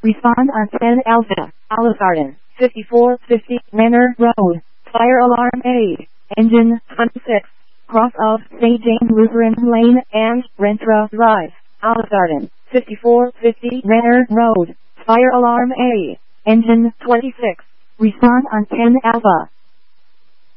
Respond on 10 Alpha, Olive Garden, 5450 Manor Road, Fire Alarm A, Engine 26, cross of St. James Lutheran Lane and Rentra Drive, Olive Garden, 5450 Manor Road, Fire Alarm A, Engine 26. Respond on 10 Alpha.